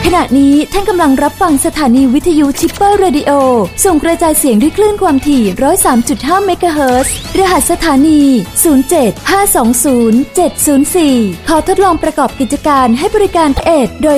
ขณะนี้ท่านกำลังรับฟังสถานีวิทยุชิปเปอร์เรดิโอส่งกระจายเสียงด้วยคลื่นความถี่ 103.5 เมกะเฮิรตซ์รหัสสถานี 075207004 ขอทดลองประกอบกิจการให้บริการโดย